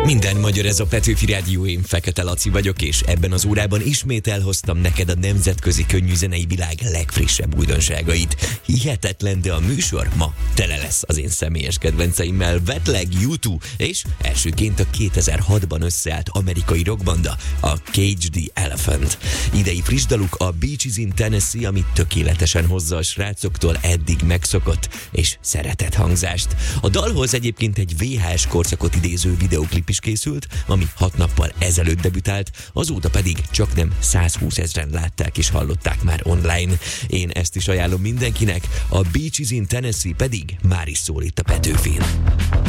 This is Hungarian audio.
Minden magyar, ez a Petőfi Rádió, én Fekete Laci vagyok, és ebben az órában ismét elhoztam neked a nemzetközi könnyűzenei világ legfrissebb újdonságait. Hihetetlen, de a műsor ma tele lesz az én személyes kedvenceimmel. Wetleg, U2, és elsőként a 2006-ban összeállt amerikai rockbanda, a Cage the Elephant. Idei friss daluk a Beaches in Tennessee, amit tökéletesen hozza a srácoktól eddig megszokott és szeretett hangzást. A dalhoz egyébként egy VHS korszakot idéző videóklip is készült, ami 6 nappal ezelőtt debütált, azóta pedig csaknem 120 000-en látták és hallották már online. Én ezt is ajánlom mindenkinek, a Beaches in Tennessee pedig már is szól itt a Petőfin.